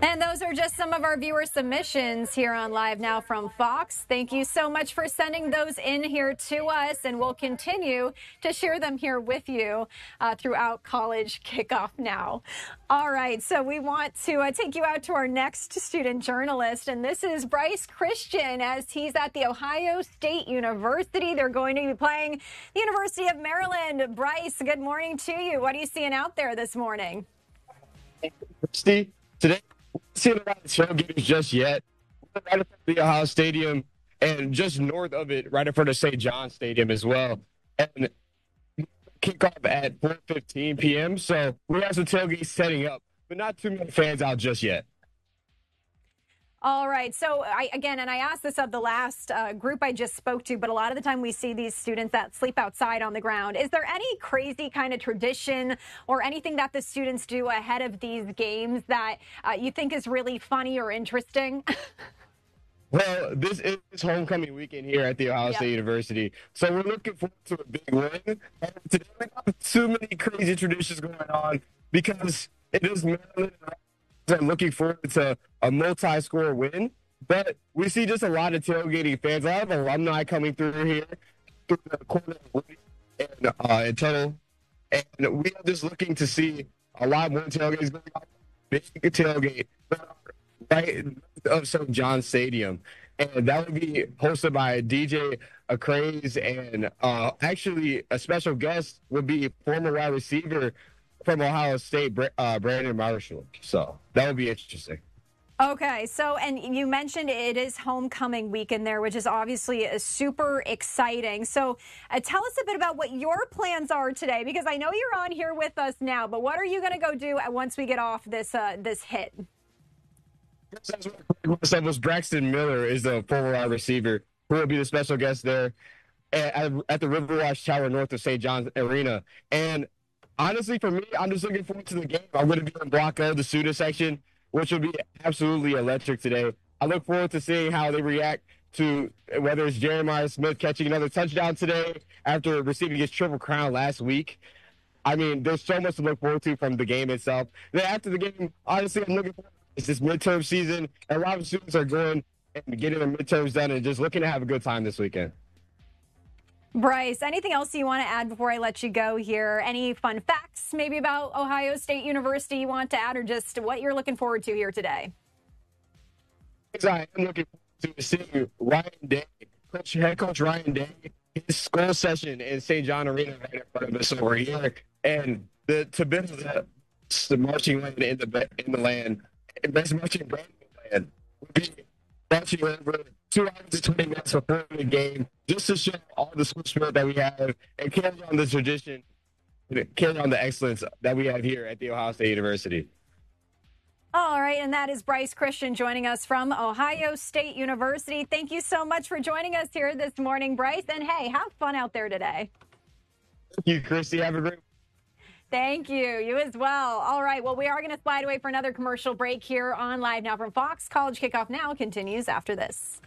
And those are just some of our viewer submissions here on Live Now from Fox. Thank you so much for sending those in here to us, and we'll continue to share them here with you throughout College Kickoff Now. All right, so we want to take you out to our next student journalist, and this is Bryce Christian as he's at the Ohio State University. They're going to be playing the University of Maryland. Bryce, good morning to you. What are you seeing out there this morning? Christy, today, we're not seeing a lot of tailgaters just yet. We're right in front of the Ohio Stadium and just north of it, right in front of St. John's Stadium as well. And kickoff at 4:15 p.m. So we have some tailgates setting up, but not too many fans out just yet. All right. So I asked this of the last group I just spoke to, but a lot of the time we see these students that sleep outside on the ground. Is there any crazy kind of tradition or anything that the students do ahead of these games that you think is really funny or interesting? Well, this is homecoming weekend here at the Ohio State University, so we're looking forward to a big win. And today we don't have too many crazy traditions going on because it is Maryland. I'm looking forward to a multi-score win, but we see just a lot of tailgating fans, a lot of alumni coming through here, through the corner of Woody and Tuttle, and we are just looking to see a lot more tailgates going on. Big tailgate right of St. John's Stadium, and that would be hosted by DJ Acraze, and actually a special guest would be former wide receiver from Ohio State, Brandon Marshall. So that would be interesting. Okay, so, and you mentioned it is homecoming weekend there, which is obviously super exciting. So tell us a bit about what your plans are today, because I know you're on here with us now, but what are you going to go do once we get off this this hit? Was Braxton Miller is the former wide receiver who will be the special guest there at the Riverwatch Tower north of St. John's Arena. And honestly, for me, I'm just looking forward to the game. I'm going to be in Block O, the student section, which will be absolutely electric today. I look forward to seeing how they react to whether it's Jeremiah Smith catching another touchdown today after receiving his triple crown last week. I mean, there's so much to look forward to from the game itself. Then after the game, honestly, I'm looking forward. It's this midterm season, and a lot of students are going and getting their midterms done and just looking to have a good time this weekend. Bryce, anything else you want to add before I let you go here? Any fun facts maybe about Ohio State University you want to add, or just what you're looking forward to here today? I am looking forward to seeing Ryan Day, head coach Ryan Day, his school session in St. John Arena right in front of us over here, and to build the marching land in the land. Best marching band in the land. We'll be marching over 2 hours and 20 minutes before the game, just to show all the school spirit that we have and carry on the tradition, carry on the excellence that we have here at the Ohio State University. All right, and that is Bryce Christian joining us from Ohio State University. Thank you so much for joining us here this morning, Bryce. And hey, have fun out there today. Thank you, Christy. Have a great Thank you. You as well. All right. Well, we are going to slide away for another commercial break here on Live Now from Fox. College Kickoff Now continues after this.